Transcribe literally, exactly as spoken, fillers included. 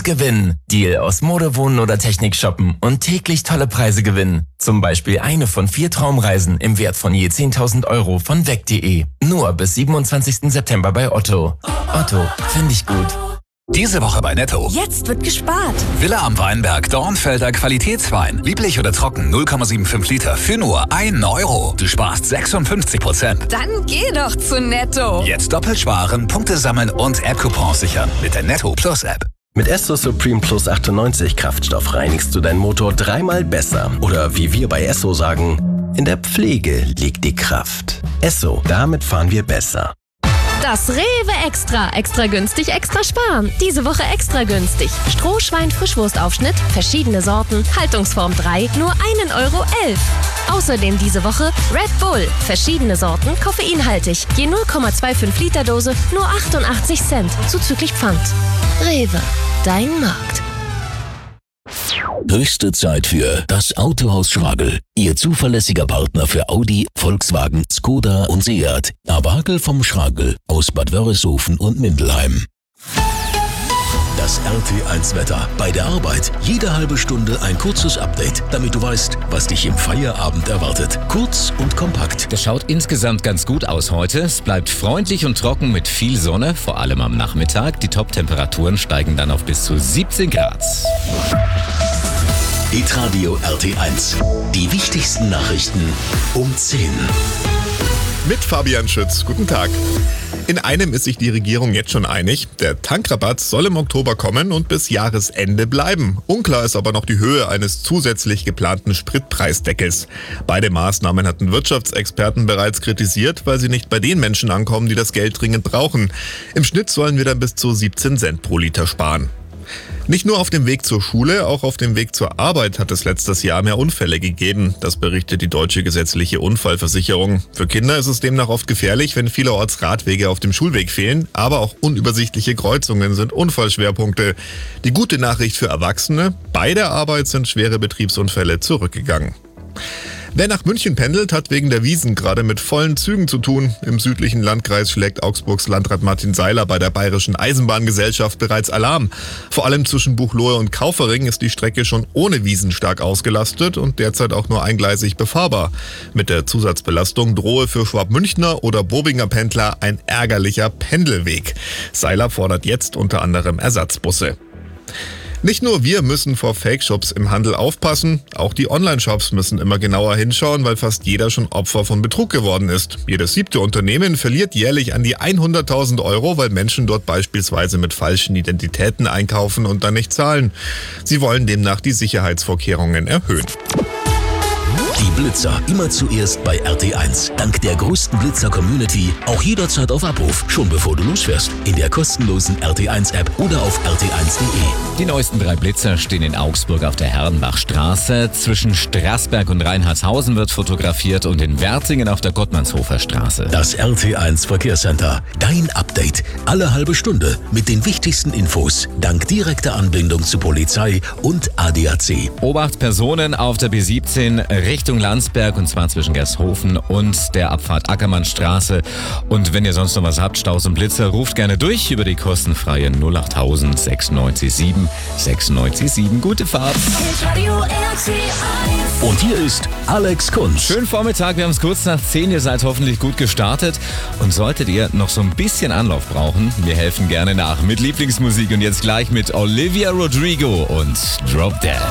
und gewinnen. Deal aus Mode, Wohnen oder Technik shoppen und täglich tolle Preise gewinnen. Zum Beispiel eine von vier Traumreisen im Wert von je zehntausend Euro von weg punkt de. Nur bis siebenundzwanzigsten September bei Otto. Otto, finde ich gut. Diese Woche bei Netto. Jetzt wird gespart. Villa am Weinberg Dornfelder Qualitätswein. Lieblich oder trocken null Komma fünfundsiebzig Liter für nur einen Euro. Du sparst sechsundfünfzig Prozent. Dann geh doch zu Netto. Jetzt doppelt sparen, Punkte sammeln und App-Coupons sichern mit der Netto Plus App. Mit Esso Supreme Plus achtundneunzig Kraftstoff reinigst du deinen Motor dreimal besser. Oder wie wir bei Esso sagen, in der Pflege liegt die Kraft. Esso, damit fahren wir besser. Das Rewe Extra. Extra günstig, extra sparen. Diese Woche extra günstig. Strohschwein-Frischwurstaufschnitt, verschiedene Sorten, Haltungsform drei, nur einen Euro elf. Außerdem diese Woche Red Bull, verschiedene Sorten, koffeinhaltig. Je null Komma fünfundzwanzig Liter Dose, nur achtundachtzig Cent, zuzüglich Pfand. Rewe, dein Markt. Höchste Zeit für das Autohaus Schragel. Ihr zuverlässiger Partner für Audi, Volkswagen, Skoda und Seat. Abagel vom Schragel aus Bad Wörishofen und Mindelheim. Das R T eins Wetter. Bei der Arbeit jede halbe Stunde ein kurzes Update, damit du weißt, was dich im Feierabend erwartet. Kurz und kompakt. Das schaut insgesamt ganz gut aus heute. Es bleibt freundlich und trocken mit viel Sonne, vor allem am Nachmittag. Die Top-Temperaturen steigen dann auf bis zu siebzehn Grad. Hitradio R T eins. Die wichtigsten Nachrichten um zehn. Mit Fabian Schütz. Guten Tag. In einem ist sich die Regierung jetzt schon einig. Der Tankrabatt soll im Oktober kommen und bis Jahresende bleiben. Unklar ist aber noch die Höhe eines zusätzlich geplanten Spritpreisdeckels. Beide Maßnahmen hatten Wirtschaftsexperten bereits kritisiert, weil sie nicht bei den Menschen ankommen, die das Geld dringend brauchen. Im Schnitt sollen wir dann bis zu siebzehn Cent pro Liter sparen. Nicht nur auf dem Weg zur Schule, auch auf dem Weg zur Arbeit hat es letztes Jahr mehr Unfälle gegeben. Das berichtet die Deutsche Gesetzliche Unfallversicherung. Für Kinder ist es demnach oft gefährlich, wenn vielerorts Radwege auf dem Schulweg fehlen. Aber auch unübersichtliche Kreuzungen sind Unfallschwerpunkte. Die gute Nachricht für Erwachsene: bei der Arbeit sind schwere Betriebsunfälle zurückgegangen. Wer nach München pendelt, hat wegen der Wiesn gerade mit vollen Zügen zu tun. Im südlichen Landkreis schlägt Augsburgs Landrat Martin Seiler bei der Bayerischen Eisenbahngesellschaft bereits Alarm. Vor allem zwischen Buchloe und Kaufering ist die Strecke schon ohne Wiesn stark ausgelastet und derzeit auch nur eingleisig befahrbar. Mit der Zusatzbelastung drohe für Schwabmünchner oder Bobinger Pendler ein ärgerlicher Pendelweg. Seiler fordert jetzt unter anderem Ersatzbusse. Nicht nur wir müssen vor Fake-Shops im Handel aufpassen, auch die Online-Shops müssen immer genauer hinschauen, weil fast jeder schon Opfer von Betrug geworden ist. Jedes siebte Unternehmen verliert jährlich an die hunderttausend Euro, weil Menschen dort beispielsweise mit falschen Identitäten einkaufen und dann nicht zahlen. Sie wollen demnach die Sicherheitsvorkehrungen erhöhen. Die Blitzer immer zuerst bei R T eins. Dank der größten Blitzer-Community auch jederzeit auf Abruf, schon bevor du losfährst. In der kostenlosen R T eins App oder auf r t eins punkt de. Die neuesten drei Blitzer stehen in Augsburg auf der Herrenbachstraße. Zwischen Straßberg und Reinhardshausen wird fotografiert und in Wertingen auf der Gottmannshofer Straße. Das R T eins Verkehrscenter. Dein Update. Alle halbe Stunde mit den wichtigsten Infos. Dank direkter Anbindung zu Polizei und A D A C. Obacht Personen auf der B siebzehn Richtung Landsberg, und zwar zwischen Gershofen und der Abfahrt Ackermannstraße. Und wenn ihr sonst noch was habt, Staus und Blitzer, ruft gerne durch über die kostenfreie null achttausend sechsundneunzig sieben sechsundneunzig sieben. Gute Fahrt. Und hier ist Alex Kunz. Schönen Vormittag, wir haben es kurz nach zehn, ihr seid hoffentlich gut gestartet. Und solltet ihr noch so ein bisschen Anlauf brauchen, wir helfen gerne nach mit Lieblingsmusik. Und jetzt gleich mit Olivia Rodrigo und Drop Dead.